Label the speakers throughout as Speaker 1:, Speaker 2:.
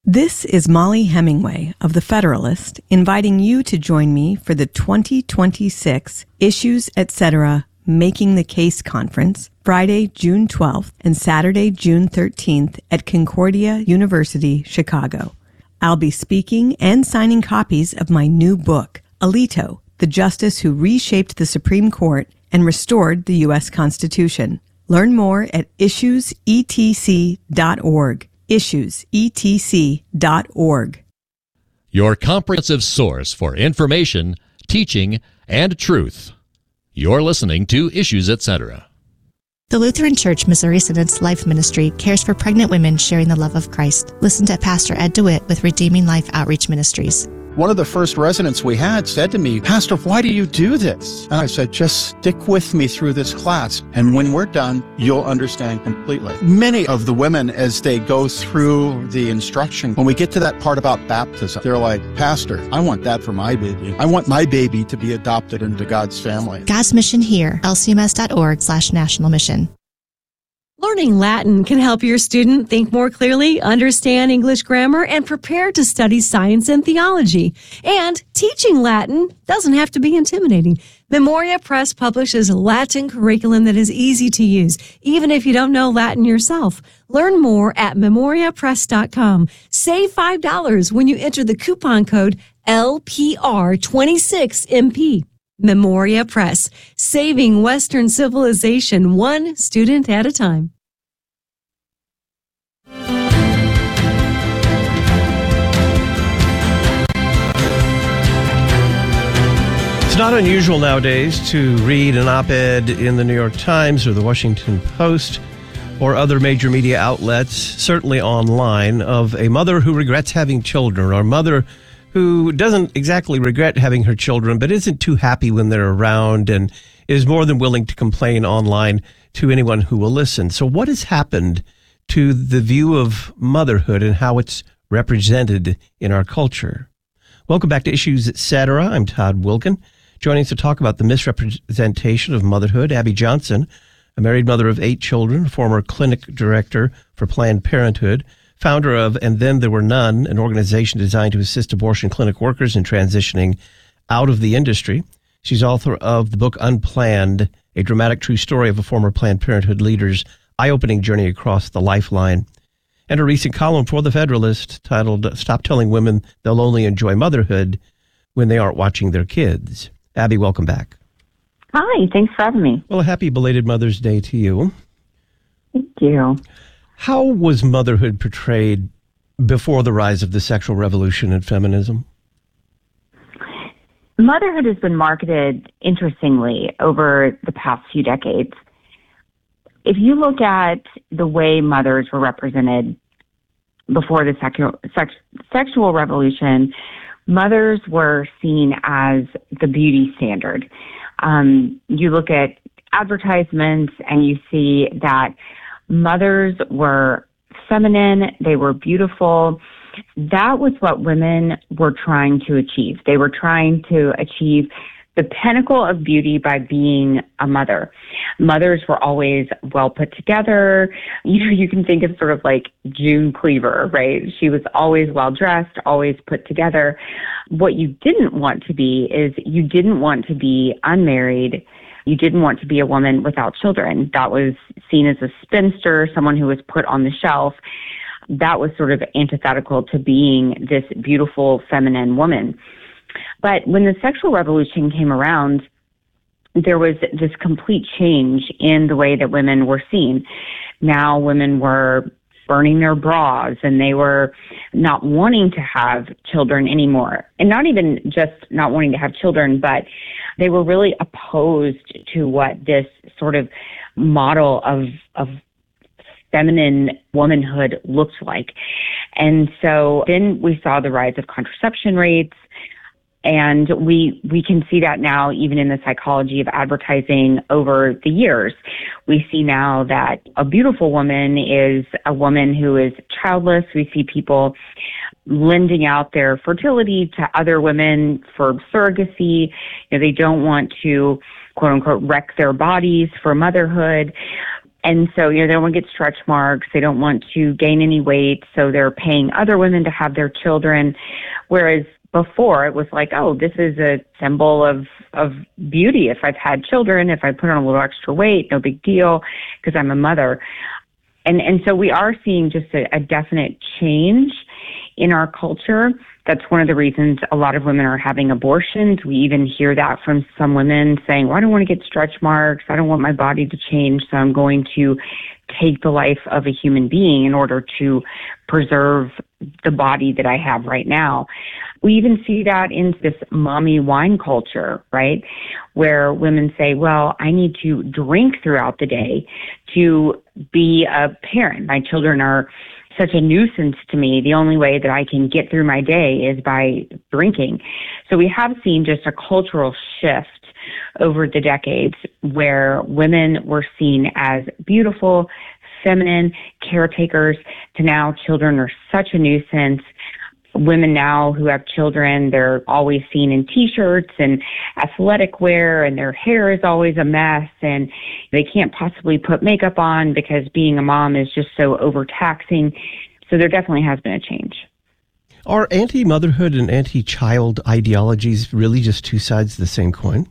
Speaker 1: This is Molly Hemingway of The Federalist, inviting you to join me for the 2026 Issues Etc. Making the Case Conference, Friday, June 12th and Saturday, June 13th at Concordia University, Chicago. I'll be speaking and signing copies of my new book, Alito, the Justice Who Reshaped the Supreme Court and Restored the U.S. Constitution. Learn more at issuesetc.org. issuesetc.org.
Speaker 2: Your comprehensive source for information, teaching, and truth. You're listening to Issues Etc.
Speaker 3: The Lutheran Church Missouri Synod's Life Ministry cares for pregnant women sharing the love of Christ. Listen to Pastor Ed DeWitt with Redeeming Life Outreach Ministries.
Speaker 4: One of the first residents we had said to me, "Pastor, why do you do this?" And I said, "Just stick with me through this class, and when we're done, you'll understand completely." Many of the women, as they go through the instruction, when we get to that part about baptism, they're like, "Pastor, I want that for my baby. I want my baby to be adopted into God's family."
Speaker 3: God's Mission Here, lcms.org/national mission.
Speaker 5: Learning Latin can help your student think more clearly, understand English grammar, and prepare to study science and theology. And teaching Latin doesn't have to be intimidating. Memoria Press publishes a Latin curriculum that is easy to use, even if you don't know Latin yourself. Learn more at memoriapress.com. Save $5 when you enter the coupon code LPR26MP. Memoria Press, saving Western civilization one student at a time.
Speaker 6: It's not unusual nowadays to read an op-ed in the New York Times or the Washington Post or other major media outlets, certainly online, of a mother who regrets having children, or a mother who doesn't exactly regret having her children, but isn't too happy when they're around and is more than willing to complain online to anyone who will listen. So what has happened to the view of motherhood and how it's represented in our culture? Welcome back to Issues Etc. I'm Todd Wilkin. Joining us to talk about the misrepresentation of motherhood, Abby Johnson, a married mother of 8 children, former clinic director for Planned Parenthood, founder of And Then There Were None, an organization designed to assist abortion clinic workers in transitioning out of the industry. She's author of the book Unplanned, a dramatic true story of a former Planned Parenthood leader's eye-opening journey across the lifeline, and a recent column for The Federalist titled Stop Telling Women They'll Only Enjoy Motherhood When They Aren't Watching Their Kids. Abby, welcome back.
Speaker 7: Hi, thanks for having me.
Speaker 6: Well, happy belated Mother's Day to you.
Speaker 7: Thank you.
Speaker 6: How was motherhood portrayed before the rise of the sexual revolution and feminism?
Speaker 7: Motherhood has been marketed interestingly over the past few decades. If you look at the way mothers were represented before the sexual revolution, mothers were seen as the beauty standard. You look at advertisements and you see that mothers were feminine, they were beautiful. That was what women were trying to achieve. They were trying to achieve the pinnacle of beauty by being a mother. Mothers were always well put together. You can think of sort of like June Cleaver, right? She was always well dressed, always put together. What you didn't want to be is you didn't want to be unmarried. You didn't want to be a woman without children. That was seen as a spinster, someone who was put on the shelf. That was sort of antithetical to being this beautiful feminine woman. But when the sexual revolution came around, there was this complete change in the way that women were seen. Now women were burning their bras and they were not wanting to have children anymore. And not even just not wanting to have children, but they were really opposed to what this sort of model of feminine womanhood looked like. And so then we saw the rise of contraception rates. And we can see that now even in the psychology of advertising over the years. We see now that a beautiful woman is a woman who is childless. We see people lending out their fertility to other women for surrogacy. They don't want to, quote unquote, wreck their bodies for motherhood. And so, they don't want to get stretch marks. They don't want to gain any weight. So they're paying other women to have their children. Whereas before it was like, oh, this is a symbol of beauty. If I've had children, if I put on a little extra weight, no big deal because I'm a mother. And so we are seeing just a definite change in our culture. That's one of the reasons a lot of women are having abortions. We even hear that from some women saying, well, I don't want to get stretch marks. I don't want my body to change, so I'm going to take the life of a human being in order to preserve the body that I have right now. We even see that in this mommy wine culture, right? Where women say, well, I need to drink throughout the day to be a parent. My children are such a nuisance to me. The only way that I can get through my day is by drinking. So we have seen just a cultural shift over the decades where women were seen as beautiful, feminine caretakers to now children are such a nuisance. Women now who have children, they're always seen in T-shirts and athletic wear, and their hair is always a mess, and they can't possibly put makeup on because being a mom is just so overtaxing. So there definitely has been a change.
Speaker 6: Are anti-motherhood and anti-child ideologies really just two sides of the same coin?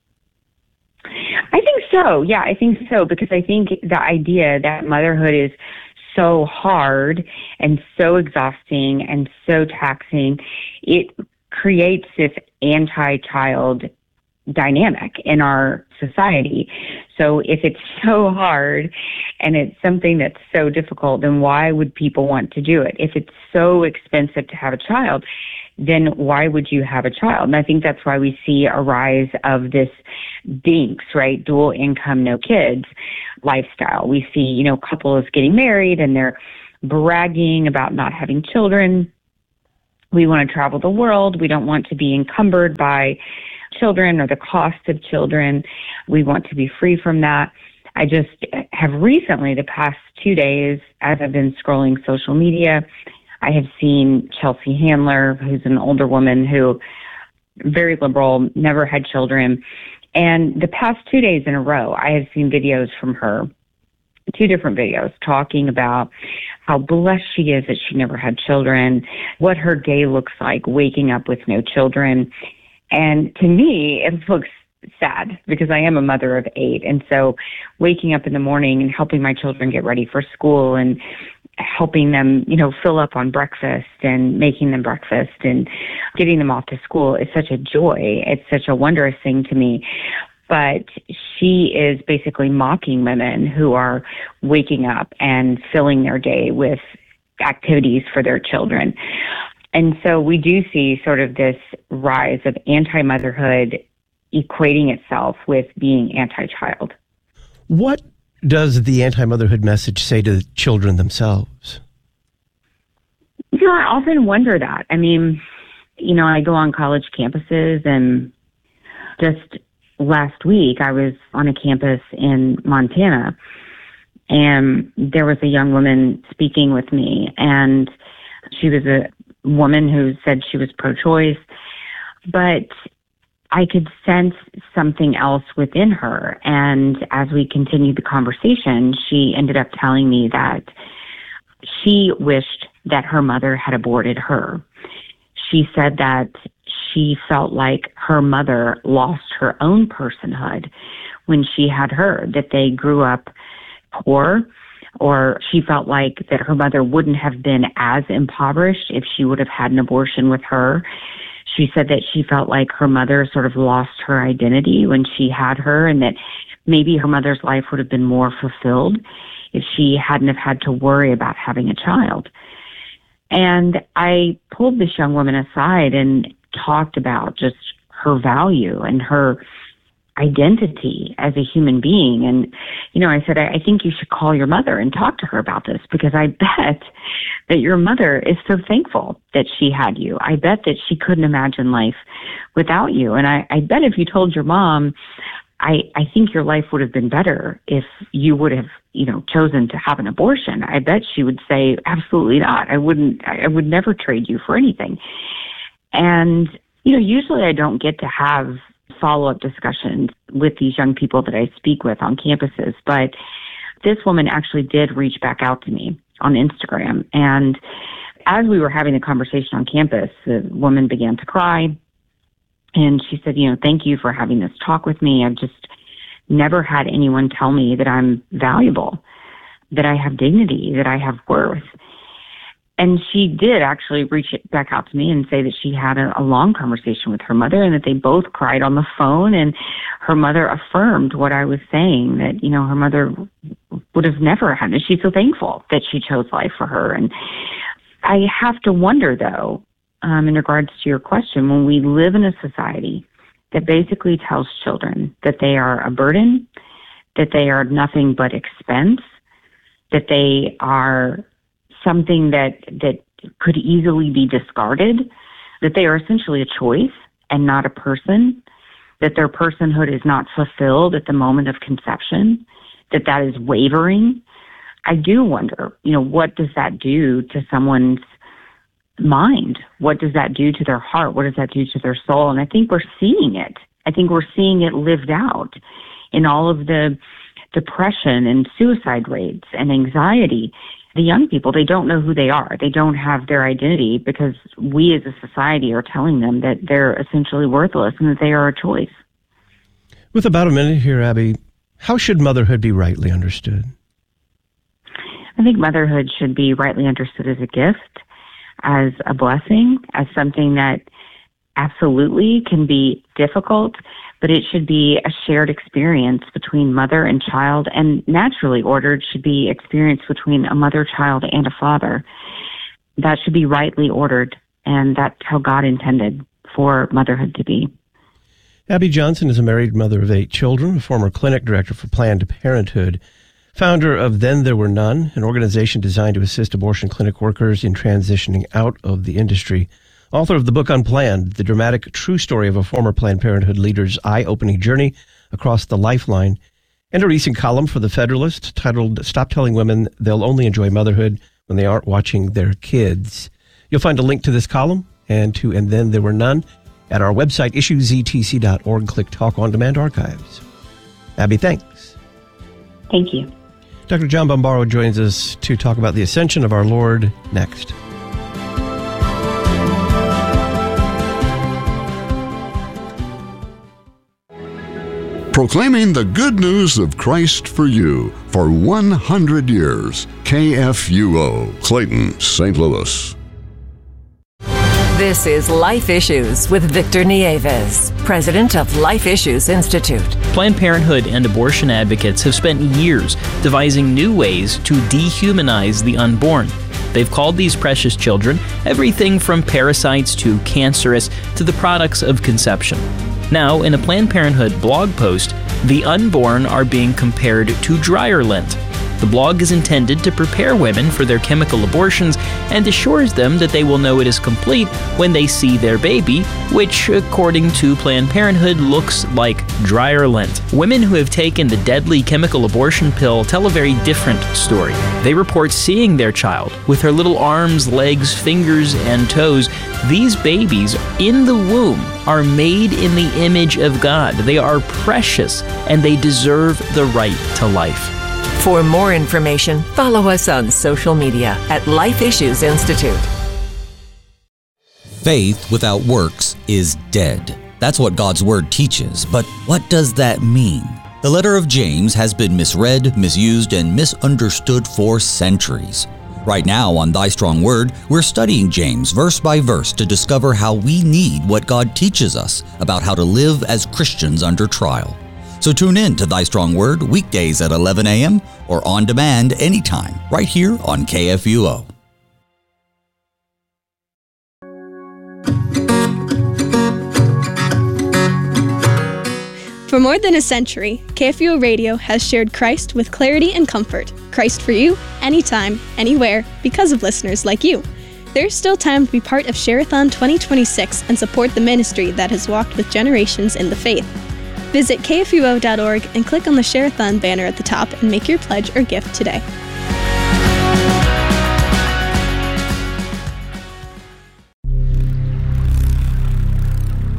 Speaker 7: I think so. Yeah, I think so, because I think the idea that motherhood is so hard and so exhausting and so taxing, it creates this anti-child dynamic in our society. So if it's so hard and it's something that's so difficult, then why would people want to do it? If it's so expensive to have a child, then why would you have a child? And I think that's why we see a rise of this DINKS, right? Dual income, no kids lifestyle. We see, couples getting married and they're bragging about not having children. We want to travel the world. We don't want to be encumbered by children or the cost of children. We want to be free from that. I just have recently, the past 2 days, as I've been scrolling social media, I have seen Chelsea Handler, who's an older woman who, very liberal, never had children. And the past 2 days in a row, I have seen videos from her, 2 different videos, talking about how blessed she is that she never had children, what her day looks like waking up with no children. And to me, it looks sad because I am a mother of 8. And so waking up in the morning and helping my children get ready for school and helping them, fill up on breakfast and making them breakfast and getting them off to school is such a joy. It's such a wondrous thing to me. But she is basically mocking women who are waking up and filling their day with activities for their children. And so we do see sort of this rise of anti-motherhood equating itself with being anti-child.
Speaker 6: What does the anti-motherhood message say to the children themselves?
Speaker 7: I often wonder that. I mean, I go on college campuses, and just last week I was on a campus in Montana, and there was a young woman speaking with me, and she was a woman who said she was pro-choice, but I could sense something else within her. And as we continued the conversation, she ended up telling me that she wished that her mother had aborted her. She said that she felt like her mother lost her own personhood when she had her, that they grew up poor, or she felt like that her mother wouldn't have been as impoverished if she would have had an abortion with her. She said that she felt like her mother sort of lost her identity when she had her, and that maybe her mother's life would have been more fulfilled if she hadn't have had to worry about having a child. And I pulled this young woman aside and talked about just her value and her identity as a human being. And, I said, I think you should call your mother and talk to her about this, because I bet that your mother is so thankful that she had you. I bet that she couldn't imagine life without you. And I bet if you told your mom, I think your life would have been better if you would have, chosen to have an abortion, I bet she would say, absolutely not. I would never trade you for anything. And, usually I don't get to have follow-up discussions with these young people that I speak with on campuses. But This woman actually did reach back out to me on Instagram. And as we were having the conversation on campus, the woman began to cry. And she said, thank you for having this talk with me. I've just never had anyone tell me that I'm valuable, that I have dignity, that I have worth. And she did actually reach back out to me and say that she had a long conversation with her mother and that they both cried on the phone. And her mother affirmed what I was saying, that, her mother would have never had it. She's so thankful that she chose life for her. And I have to wonder, though, in regards to your question, when we live in a society that basically tells children that they are a burden, that they are nothing but expense, that they are something that could easily be discarded, that they are essentially a choice and not a person, that their personhood is not fulfilled at the moment of conception, that is wavering. I do wonder, what does that do to someone's mind? What does that do to their heart? What does that do to their soul? And I think we're seeing it. I think we're seeing it lived out in all of the depression and suicide rates and anxiety. The young people, they don't know who they are. They don't have their identity because we as a society are telling them that they're essentially worthless and that they are a choice.
Speaker 6: With about a minute here, Abby, how should motherhood be rightly understood?
Speaker 7: I think motherhood should be rightly understood as a gift, as a blessing, as something that absolutely can be difficult, but it should be a shared experience between mother and child, and naturally ordered should be experience between a mother, child, and a father. That should be rightly ordered, and that's how God intended for motherhood to be.
Speaker 6: Abby Johnson is a married mother of 8 children, a former clinic director for Planned Parenthood, founder of Then There Were None, an organization designed to assist abortion clinic workers in transitioning out of the industry. Author of the book Unplanned, the dramatic true story of a former Planned Parenthood leader's eye-opening journey across the lifeline, and a recent column for The Federalist titled Stop Telling Women They'll Only Enjoy Motherhood When They Aren't Watching Their Kids. You'll find a link to this column and to And Then There Were None at our website, issuesetc.org. Click Talk On Demand Archives. Abby, thanks.
Speaker 7: Thank you.
Speaker 6: Dr. John Bombaro joins us to talk about the ascension of our Lord next.
Speaker 8: Proclaiming the good news of Christ for you for 100 years. KFUO, Clayton, St. Louis.
Speaker 9: This is Life Issues with Victor Nieves, president of Life Issues Institute.
Speaker 10: Planned Parenthood and abortion advocates have spent years devising new ways to dehumanize the unborn. They've called these precious children everything from parasites to cancerous to the products of conception. Now, in a Planned Parenthood blog post, the unborn are being compared to dryer lint. The blog is intended to prepare women for their chemical abortions and assures them that they will know it is complete when they see their baby, which, according to Planned Parenthood, looks like dryer lint. Women who have taken the deadly chemical abortion pill tell a very different story. They report seeing their child with her little arms, legs, fingers, and toes. These babies in the womb are made in the image of God. They are precious, and they deserve the right to life.
Speaker 9: For more information, follow us on social media at Life Issues Institute.
Speaker 11: Faith without works is dead. That's what God's Word teaches. But what does that mean? The letter of James has been misread, misused, and misunderstood for centuries. Right now on Thy Strong Word, we're studying James verse by verse to discover how we need what God teaches us about how to live as Christians under trial. So tune in to Thy Strong Word weekdays at 11 a.m. or on demand anytime, right here on KFUO.
Speaker 12: For more than a century, KFUO Radio has shared Christ with clarity and comfort. Christ for you, anytime, anywhere, because of listeners like you. There's still time to be part of Share-a-thon 2026 and support the ministry that has walked with generations in the faith. Visit kfuo.org and click on the Share-a-thon banner at the top and make your pledge or gift today.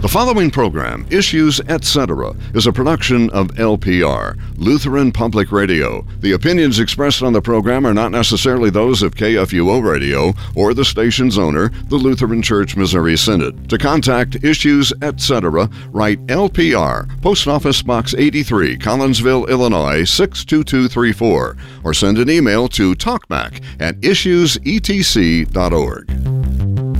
Speaker 8: The following program, Issues Etc., is a production of LPR, Lutheran Public Radio. The opinions expressed on the program are not necessarily those of KFUO Radio or the station's owner, the Lutheran Church Missouri Synod. To contact Issues Etc., write LPR, Post Office Box 83, Collinsville, Illinois 62234, or send an email to talkback@issuesetc.org.